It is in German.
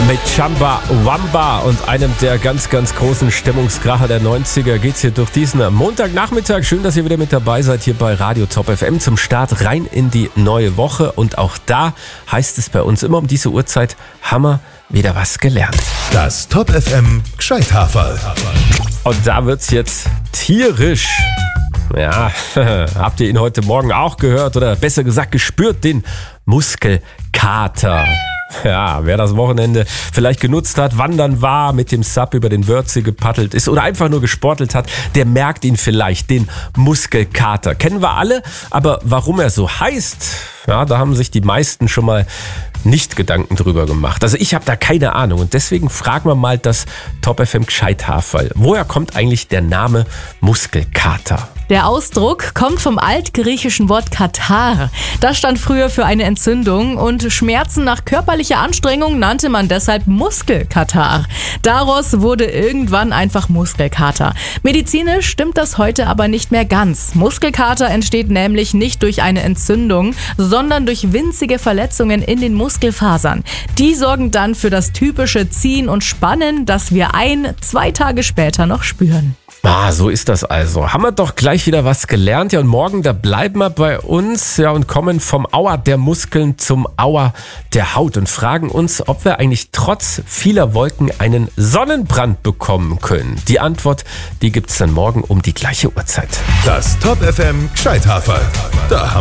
Mit Chamba Wamba und einem der ganz, ganz großen Stimmungskracher der 90er geht's hier durch diesen Montagnachmittag. Schön, dass ihr wieder mit dabei seid hier bei Radio Top FM zum Start rein in die neue Woche. Und auch da heißt es bei uns immer um diese Uhrzeit, haben wir wieder was gelernt. Das Top FM Gscheithaferl. Und da wird's jetzt tierisch. Ja, habt ihr ihn heute Morgen auch gehört oder besser gesagt gespürt, den Muskelkater? Ja, wer das Wochenende vielleicht genutzt hat, wandern war, mit dem Sub über den Wörthsee gepaddelt ist oder einfach nur gesportelt hat, der merkt ihn vielleicht, den Muskelkater. Kennen wir alle, aber warum er so heißt, ja, da haben sich die meisten schon mal nicht Gedanken drüber gemacht. Also ich habe da keine Ahnung und deswegen fragen wir mal das Top FM Gscheithaferl. Woher kommt eigentlich der Name Muskelkater? Der Ausdruck kommt vom altgriechischen Wort Katar. Das stand früher für eine Entzündung und Schmerzen nach körperlicher Anstrengung nannte man deshalb Muskelkatar. Daraus wurde irgendwann einfach Muskelkater. Medizinisch stimmt das heute aber nicht mehr ganz. Muskelkater entsteht nämlich nicht durch eine Entzündung, sondern durch winzige Verletzungen in den Muskelfasern. Die sorgen dann für das typische Ziehen und Spannen, das wir 1-2 Tage später noch spüren. Ah, so ist das also. Haben wir doch gleich wieder was gelernt. Ja, und morgen, da bleiben wir bei uns und kommen vom Auer der Muskeln zum Auer der Haut und fragen uns, ob wir eigentlich trotz vieler Wolken einen Sonnenbrand bekommen können. Die Antwort, die gibt's dann morgen um die gleiche Uhrzeit. Das Top FM Gscheithaferl. Da haben